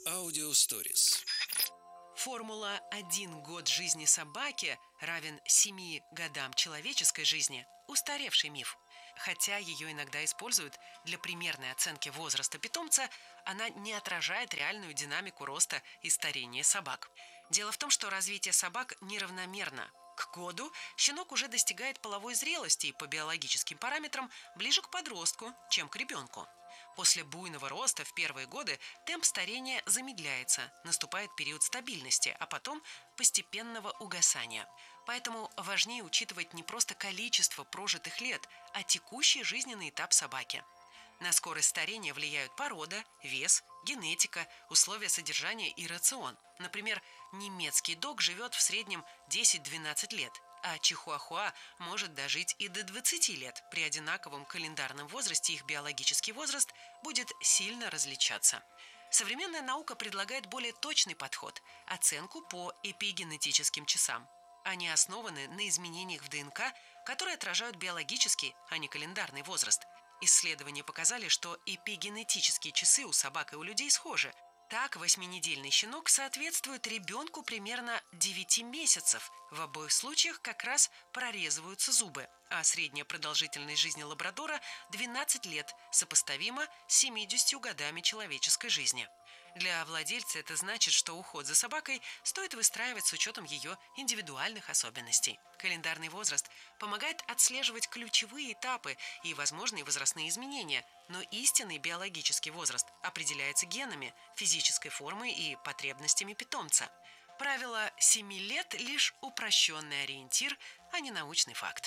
Аудиосторис. Формула «1 год жизни собаки равен 7 годам человеческой жизни» – устаревший миф. Хотя ее иногда используют для примерной оценки возраста питомца, она не отражает реальную динамику роста и старения собак. Дело в том, что развитие собак неравномерно. К году щенок уже достигает половой зрелости и по биологическим параметрам ближе к подростку, чем к ребенку. После буйного роста в первые годы темп старения замедляется, наступает период стабильности, а потом постепенного угасания. Поэтому важнее учитывать не просто количество прожитых лет, а текущий жизненный этап собаки. На скорость старения влияют порода, вес, генетика, условия содержания и рацион. Например, немецкий дог живет в среднем 10-12 лет, а чихуахуа может дожить и до 20 лет. При одинаковом календарном возрасте их биологический возраст будет сильно различаться. Современная наука предлагает более точный подход – оценку по эпигенетическим часам. Они основаны на изменениях в ДНК, которые отражают биологический, а не календарный возраст. Исследования показали, что эпигенетические часы у собак и у людей схожи. Так, 8-недельный щенок соответствует ребенку примерно 9 месяцев. В обоих случаях как раз прорезываются зубы, а средняя продолжительность жизни лабрадора – 12 лет, сопоставима с 70 годами человеческой жизни. Для владельца это значит, что уход за собакой стоит выстраивать с учетом ее индивидуальных особенностей. Календарный возраст помогает отслеживать ключевые этапы и возможные возрастные изменения, но истинный биологический возраст определяется генами, физической формой и потребностями питомца. Правило 7 лет – лишь упрощенный ориентир, а не научный факт.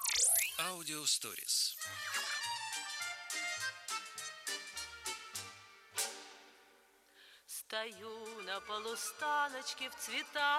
Аудиосторис. Стою на полустаночке в цветах.